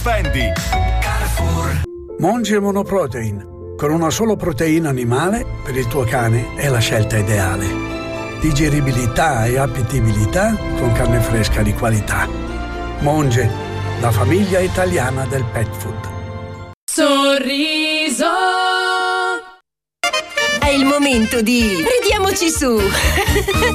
Spendi. Carrefour. Monge Monoprotein. Con una sola proteina animale, per il tuo cane è la scelta ideale. Digeribilità e appetibilità con carne fresca di qualità. Monge, la famiglia italiana del pet food. Sorriso. È il momento di ridiamoci su.